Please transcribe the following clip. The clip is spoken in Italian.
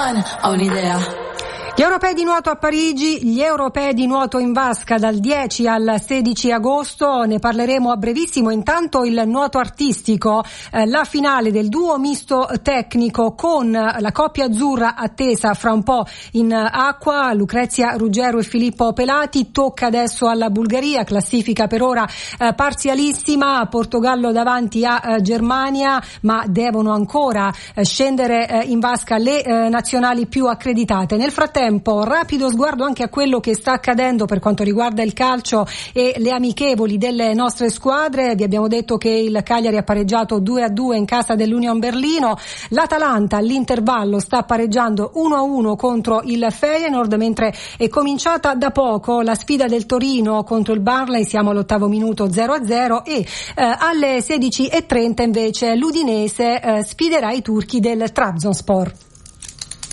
bene, ho un'idea. Gli europei di nuoto a Parigi, gli europei di nuoto in vasca dal 10 al 16 agosto, ne parleremo a brevissimo. Intanto il nuoto artistico, la finale del duo misto tecnico con la coppia azzurra attesa fra un po' in acqua, Lucrezia Ruggero e Filippo Pelati. Tocca adesso alla Bulgaria, classifica per ora parzialissima, Portogallo davanti a Germania, ma devono ancora scendere in vasca le nazionali più accreditate. Nel frattempo rapido sguardo anche a quello che sta accadendo per quanto riguarda il calcio e le amichevoli delle nostre squadre. Vi abbiamo detto che il Cagliari ha pareggiato 2-2 in casa dell'Union Berlino, l'Atalanta all'intervallo sta pareggiando 1-1 contro il Feyenoord, mentre è cominciata da poco la sfida del Torino contro il Burnley, siamo all'8° minuto 0-0 e alle 16:30 invece l'Udinese sfiderà i turchi del Trabzonspor.